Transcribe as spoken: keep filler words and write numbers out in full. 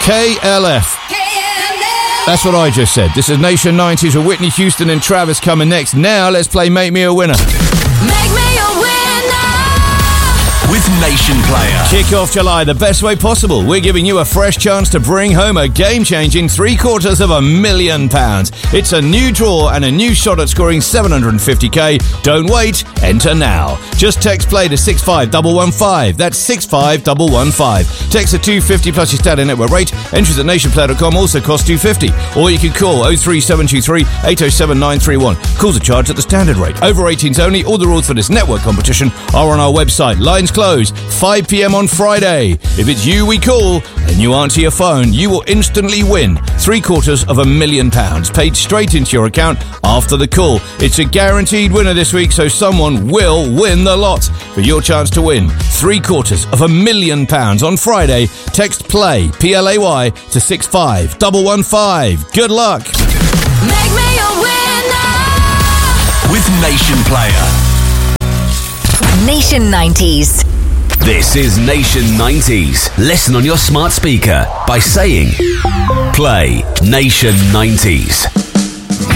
K L F. That's what I just said. This is Nation nineties with Whitney Houston and Travis coming next. Now let's play Make Me a Winner. Make me a winner with Nation Player. Kick off July the best way possible. We're giving you a fresh chance to bring home a game-changing three quarters of a million pounds. It's a new draw and a new shot at scoring seven hundred fifty k. Don't wait, enter now. Just text play to six five one one five. That's six five one one five. Text at two fifty plus your standard network rate. Entries at nation player dot com also cost two fifty. Or you can call oh three seven two three eight oh seven nine three one. Calls are charged at the standard rate. Over eighteens only. All the rules for this network competition are on our website. Lines closed five p.m. on Friday. If it's you we call and you answer your phone, you will instantly win three quarters of a million pounds paid straight into your account after the call. It's a guaranteed winner this week, so someone will win the lot. For your chance to win three quarters of a million pounds on Friday, text play, P L A Y, to six five one one five. Good luck. Make me a winner with Nation Player. Nation nineties. This is Nation nineties. Listen on your smart speaker by saying play Nation nineties.